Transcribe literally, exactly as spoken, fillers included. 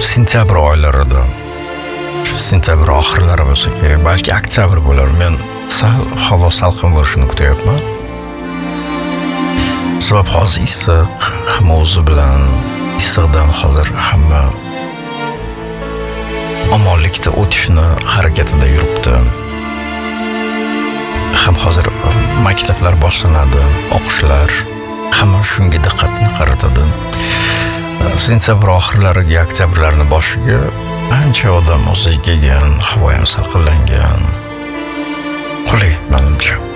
sentyabr oylarida, shu sentyabr oxirlari bo'lsa kerak, balki oktyabr bo'lar. Men sal havo salqin bo'lishini kutyapman. Sabab hozir issiq, hamma o'zi bilan issiqdan hozir hamma omonlikda o'tishni harakatida yuribdi. Ham hozir maktablar boshlanadi, o'qishlar, hamma shunga diqqatini qaratadi. Sentyabr oxirlariga, oktyabrlarning boshiga ancha odam o'ziga kelgan, havo ham salqinlangan. Qulay, menimcha.